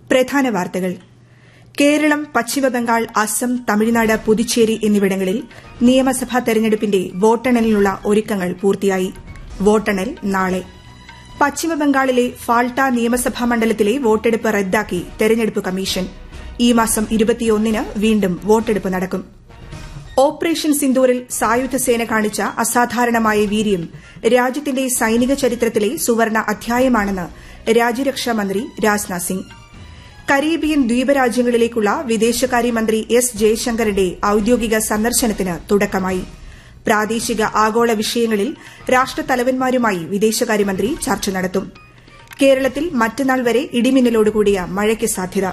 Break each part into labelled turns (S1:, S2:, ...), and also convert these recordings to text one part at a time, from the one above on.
S1: പ്രധാന വാർത്തകൾ. കേരളം, പശ്ചിമബംഗാൾ, അസം, തമിഴ്നാട്, പുതുച്ചേരി എന്നിവിടങ്ങളിൽ നിയമസഭാ തെരഞ്ഞെടുപ്പിന്റെ വോട്ടെണ്ണലിനുള്ള ഒരുക്കങ്ങൾ പൂർത്തിയായി. വോട്ടെണ്ണൽ നാളെ. പശ്ചിമബംഗാളിലെ ഫാൾട്ട നിയമസഭാ മണ്ഡലത്തിലെ വോട്ടെടുപ്പ് റദ്ദാക്കി തെരഞ്ഞെടുപ്പ് കമ്മീഷൻ. ഈ മാസം 21-ന് വീണ്ടും വോട്ടെടുപ്പ് നടക്കും. ഓപ്പറേഷൻ സിന്ദൂറിൽ സായുധ സേന കാണിച്ച അസാധാരണമായ വീര്യം രാജ്യത്തിന്റെ സൈനിക ചരിത്രത്തിലെ സുവർണ അധ്യായമാണെന്ന് രാജ്യരക്ഷാമന്ത്രി രാജ്നാഥ് സിംഗ്. കരീബിയൻ ദ്വീപരാജ്യങ്ങളിലേക്കുള്ള വിദേശകാര്യമന്ത്രി എസ് ജയശങ്കറിന്റെ ഔദ്യോഗിക സന്ദർശനത്തിന് തുടക്കമായി. പ്രാദേശിക ആഗോള വിഷയങ്ങളിൽ രാഷ്ട്രത്തലവന്മാരുമായി വിദേശകാര്യമന്ത്രി ചർച്ച നടത്തും. കേരളത്തിൽ മറ്റന്നാൾ വരെ ഇടിമിന്നലോടുകൂടിയ മഴയ്ക്ക് സാധ്യത.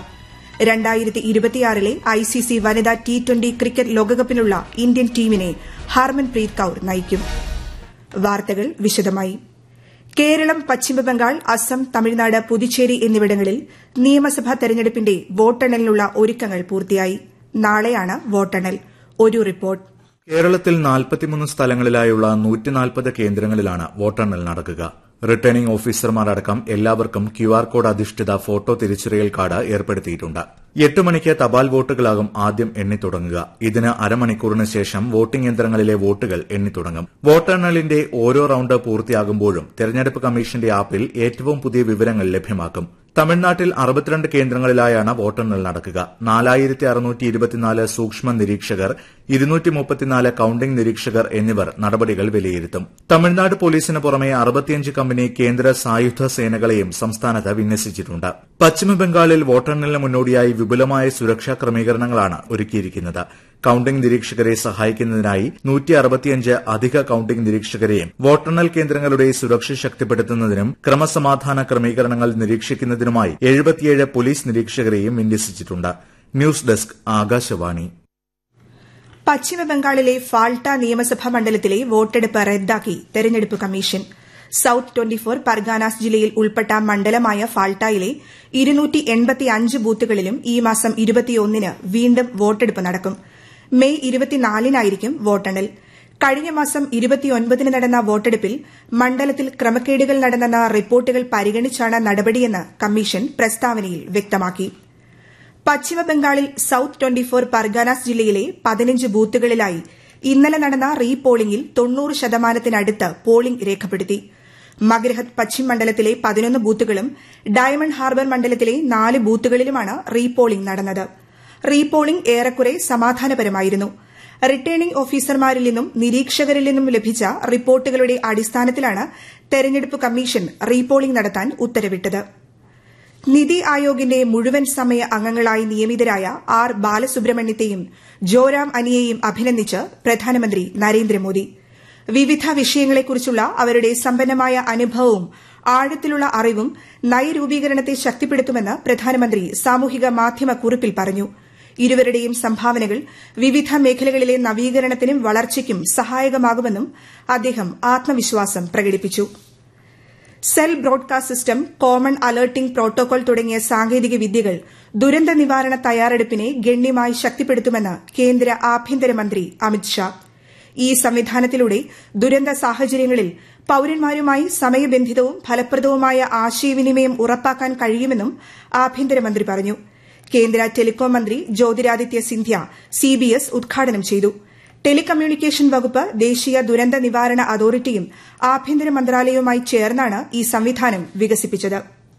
S1: 2026-ലെ ICC വനിതാ T20 ക്രിക്കറ്റ് ലോകകപ്പിനുള്ള ഇന്ത്യൻ ടീമിനെ ഹർമൻപ്രീത് കൌർ നയിക്കും. വാർത്തകൾ വിശദമായി. കേരളം, പശ്ചിമബംഗാൾ, അസം, തമിഴ്നാട്, പുതുച്ചേരി എന്നിവിടങ്ങളിൽ നിയമസഭാ തെരഞ്ഞെടുപ്പിന്റെ വോട്ടെണ്ണലിനുള്ള ഒരുക്കങ്ങൾ പൂർത്തിയായി. നാളെയാണ് വോട്ടെണ്ണൽ. ഒരു റിപ്പോർട്ട്.
S2: കേരളത്തിൽ 43 സ്ഥലങ്ങളിലായുള്ള 140 കേന്ദ്രങ്ങളിലാണ് വോട്ടെണ്ണൽ നടക്കുക. റിട്ടേണിംഗ് ഓഫീസർമാരടക്കം എല്ലാവർക്കും QR കോഡ് അധിഷ്ഠിത ഫോട്ടോ തിരിച്ചറിയൽ കാർഡ് ഏർപ്പെടുത്തിയിട്ടുണ്ട്. 8 മണിക്ക് തപാൽ വോട്ടുകളാകും ആദ്യം എണ്ണിത്തുടങ്ങുക. ഇതിന് അരമണിക്കൂറിന് ശേഷം വോട്ടിംഗ് യന്ത്രങ്ങളിലെ വോട്ടുകൾ എണ്ണിത്തുടങ്ങും. വോട്ടെണ്ണലിന്റെ ഓരോ റൌണ്ട് പൂർത്തിയാകുമ്പോഴും തെരഞ്ഞെടുപ്പ് കമ്മീഷന്റെ ആപ്പിൽ ഏറ്റവും പുതിയ വിവരങ്ങൾ ലഭ്യമാക്കും. തമിഴ്നാട്ടിൽ 62 കേന്ദ്രങ്ങളിലായാണ് വോട്ടെണ്ണൽ നടക്കുക. 4624 സൂക്ഷ്മ നിരീക്ഷകർ, 234 കൌണ്ടിംഗ് നിരീക്ഷകർ എന്നിവർ നടപടികൾ വിലയിരുത്തും. തമിഴ്നാട് പോലീസിന് പുറമെ 65 കമ്പനി കേന്ദ്ര സായുധ സേനകളെയും സംസ്ഥാനത്ത് വിന്യസിച്ചിട്ടുണ്ട്. പശ്ചിമബംഗാളിൽ വോട്ടെണ്ണലിന് മുന്നോടിയായി വിപുലമായ സുരക്ഷാ ക്രമീകരണങ്ങളാണ് ഒരുക്കിയിരിക്കുന്നത്. കൌണ്ടിംഗ് നിരീക്ഷകരെ സഹായിക്കുന്നതിനായി 165 അധിക കൌണ്ടിംഗ് നിരീക്ഷകരെയും വോട്ടെണ്ണൽ കേന്ദ്രങ്ങളുടെ സുരക്ഷ ശക്തിപ്പെടുത്തുന്നതിനും ക്രമസമാധാന ക്രമീകരണങ്ങൾ നിരീക്ഷിക്കുന്നതിനുമായി 77 പോലീസ് നിരീക്ഷകരെയും വിന്യസിച്ചിട്ടുണ്ട്. News desk, Akashvani.
S1: പശ്ചിമബംഗാളിലെ ഫാൾട്ട നിയമസഭാ മണ്ഡലത്തിലെ വോട്ടെടുപ്പ് റദ്ദാക്കി തെരഞ്ഞെടുപ്പ് കമ്മീഷൻ. സൌത്ത് 24 പർഗാനാസ് ജില്ലയിൽ ഉൾപ്പെട്ട മണ്ഡലമായ ഫാൾട്ടയിലെ 285 ബൂത്തുകളിലും ഈ മാസം 21-ന് വീണ്ടും വോട്ടെടുപ്പ് നടക്കും. മെയ് 24-നായിരിക്കും വോട്ടെണ്ണൽ. കഴിഞ്ഞ മാസം 29-ന് നടന്ന വോട്ടെടുപ്പിൽ മണ്ഡലത്തിൽ ക്രമക്കേടുകൾ നടന്നെന്ന റിപ്പോർട്ടുകൾ പരിഗണിച്ചാണ് നടപടിയെന്ന് കമ്മീഷൻ പ്രസ്താവനയിൽ വ്യക്തമാക്കി. പശ്ചിമബംഗാളിൽ സൌത്ത് 24 പർഗാനാസ് ജില്ലയിലെ 15 ബൂത്തുകളിലായി ഇന്നലെ നടന്ന റീപോളിംഗിൽ 90% പോളിംഗ് രേഖപ്പെടുത്തി. മഗ്രഹത് പശ്ചിം മണ്ഡലത്തിലെ 11 ബൂത്തുകളും ഡയമണ്ട് ഹാർബർ മണ്ഡലത്തിലെ 4 ബൂത്തുകളിലുമാണ് റീപോളിംഗ് നടന്നത്. റീപോളിംഗ് ഏറെക്കുറെ സമാധാനപരമായിരുന്നു. റിട്ടേണിംഗ് ഓഫീസർമാരിൽ നിന്നും നിരീക്ഷകരിൽ നിന്നും ലഭിച്ച റിപ്പോർട്ടുകളുടെ അടിസ്ഥാനത്തിലാണ് തെരഞ്ഞെടുപ്പ് കമ്മീഷൻ റീപോളിംഗ് നടത്താൻ ഉത്തരവിട്ടത്. നിതി ആയോഗിന്റെ മുഴുവൻ സമയ അംഗങ്ങളായി നിയമിതരായ ആർ ബാലസുബ്രഹ്മണ്യത്തെയും ജോറാം അനിയെയും അഭിനന്ദിച്ച് പ്രധാനമന്ത്രി നരേന്ദ്രമോദി. വിവിധ വിഷയങ്ങളെക്കുറിച്ചുള്ള അവരുടെ സമ്പന്നമായ അനുഭവവും ആഴത്തിലുള്ള അറിവും നയരൂപീകരണത്തെ ശക്തിപ്പെടുത്തുമെന്ന് പ്രധാനമന്ത്രി സാമൂഹിക മാധ്യമ കുറിപ്പിൽ പറഞ്ഞു. ഇരുവരുടെയും സംഭാവനകൾ വിവിധ മേഖലകളിലെ നവീകരണത്തിനും വളർച്ചയ്ക്കും സഹായകമാകുമെന്നും അദ്ദേഹം ആത്മവിശ്വാസം പ്രകടിപ്പിച്ചു. Cell broadcast system, common alerting protocol തുടങ്ങിയ സാങ്കേതിക വിദ്യകൾ ദുരന്ത നിവാരണ തയ്യാറെടുപ്പിനെ ഗണ്യമായി ശക്തിപ്പെടുത്തുമെന്ന് കേന്ദ്ര ആഭ്യന്തരമന്ത്രി അമിത്ഷാ. ഈ സംവിധാനത്തിലൂടെ ദുരന്ത സാഹചര്യങ്ങളിൽ പൌരന്മാരുമായി സമയബന്ധിതവും ഫലപ്രദവുമായ ആശയവിനിമയം ഉറപ്പാക്കാൻ കഴിയുമെന്നും ആഭ്യന്തരമന്ത്രി പറഞ്ഞു. കേന്ദ്ര ടെലികോം മന്ത്രി ജ്യോതിരാദിത്യ സിന്ധ്യ CBS ഉദ്ഘാടനം ചെയ്തു. ടെലികമ്മ്യൂണിക്കേഷൻ വകുപ്പ്, ദേശീയ ദുരന്ത നിവാരണ അതോറിറ്റിയും ആഭ്യന്തര മന്ത്രാലയവുമായി ചേർന്നാണ് ഈ സംവിധാനം വികസിപ്പിച്ചത്.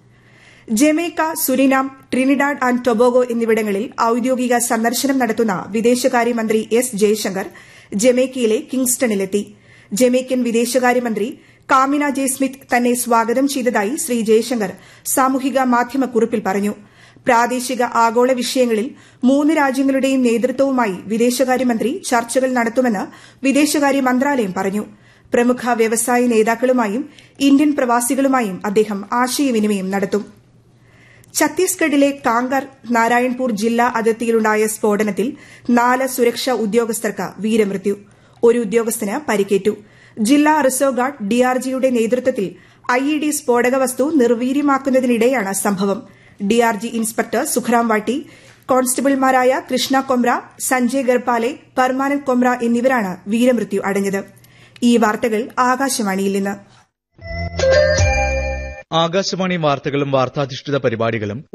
S1: Jamaica, Suriname, Trinidad and Tobago എന്നിവിടങ്ങളിൽ ഔദ്യോഗിക സന്ദർശനം നടത്തുന്ന വിദേശകാര്യമന്ത്രി എസ് ജയശങ്കർ ജമൈക്കയിലെ കിങ്സ്റ്റണിലെത്തി. ജമൈക്കൻ വിദേശകാര്യമന്ത്രി കാമിന ജെ സ്മിത്ത് തന്നെ സ്വാഗതം ചെയ്തതായി ശ്രീ ജയശങ്കർ സാമൂഹിക മാധ്യമ കുറിപ്പിൽ പറഞ്ഞു. പ്രാദേശിക ആഗോള വിഷയങ്ങളിൽ 3 രാജ്യങ്ങളുടെയും നേതൃത്വവുമായി വിദേശകാര്യമന്ത്രി ചർച്ചകൾ നടത്തുമെന്ന് വിദേശകാര്യ മന്ത്രാലയം പറഞ്ഞു. പ്രമുഖ വ്യവസായ നേതാക്കളുമായും ഇന്ത്യൻ പ്രവാസികളുമായും അദ്ദേഹം ആശയവിനിമയം നടത്തും. ഛത്തീസ്ഗഡിലെ കാങ്കർ, നാരായൺപൂർ ജില്ലാ അതിർത്തിയിലുണ്ടായ സ്ഫോടനത്തിൽ 4 സുരക്ഷാ ഉദ്യോഗസ്ഥർക്ക് വീരമൃത്യു. ഒരു ഉദ്യോഗസ്ഥന് പരിക്കേറ്റു. ജില്ലാ റിസർവ് ഗാർഡ് DRGയുടെ നേതൃത്വത്തിൽ IED സ്ഫോടക വസ്തു നിർവീര്യമാക്കുന്നതിനിടെയാണ് സംഭവം. DRG ഇൻസ്പെക്ടർ സുഖറാം വാട്ടി, കോൺസ്റ്റബിൾമാരായ കൃഷ്ണ കൊമ്ര, സഞ്ജയ് ഗർപാലെ, പർമാനന്ദ് കൊമ്ര എന്നിവരാണ് വീരമൃത്യു അടഞ്ഞത്. ഈ വാർത്തകൾ ആകാശവാണിയിൽ നിന്ന്.
S3: ആകാശവാണി വാർത്തകളും വാർത്താധിഷ്ഠിത പരിപാടികളും